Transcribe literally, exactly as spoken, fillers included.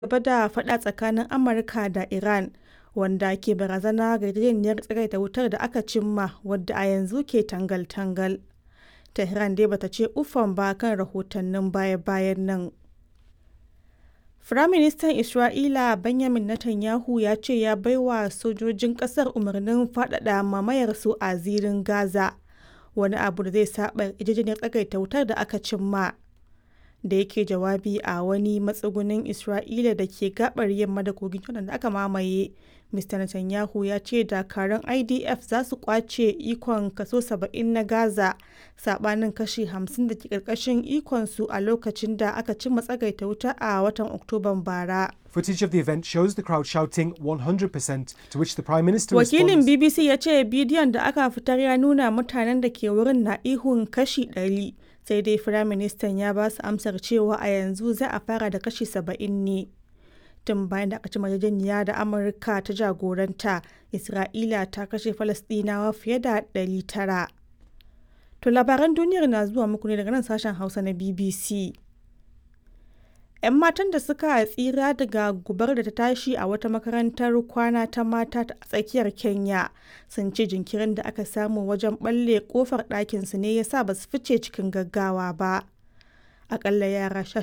gaba da faɗa tsakanin Amurka da Iran, wanda ke barazana ga yarjejeniyar tsagaita wutar da aka cimma wadda a yanzu ke tangal-tangal. Tehran dai bata ce uffam ba kan rahotannin baya-bayan nan. Firaministan Isra'ila Benjamin Netanyahu ya ce ya baiwa sojojin ƙasar umarnin faɗaɗa mamayarsu a zirin Gaza, wani abu da zai saɓa yarjejeniyar tsagaita wutar da aka cimma. Da yake jawabi a wani matsugunin Isra'ila da ke gaɓar yamma da kogin Jordan da aka mamaye, Mista Netanyahu ya ce dakarun I D F za su ƙwace ikon kaso saba'in na Gaza, saɓanin kashi hamsin da ke ƙarƙashin ikonsu a lokacin da aka cimma tsagaita wuta a watan Oktoban bara. Footage of the event shows the crowd shouting one hundred percent, to which the Prime Minister Wakilin responds. B B C ya ce bidiyon da aka fitar ya nuna mutanen da ke wurin na ihun kashi ɗari, sai dai Firaministan ya ba su amsar cewa a yanzu za a fara da kashi saba'in ne. Tun bayan da aka ci yarjejeniya da Amurka ta jagoranta, Isra'ila ta kashe Falasɗinawa fiye da ɗari tara. To labaran duniyar na zuwa muku ne daga nan sashen Hausa na B B C. 'Yan matan da suka tsira daga gubar da ta tashi a wata makarantar kwana ta mata a tsakiyar Kenya sun ce jinkirin da aka samu wajen ɓalle ƙofar ɗakinsu ne ya sa ba su fice cikin gaggawa ba. Akalla yara sha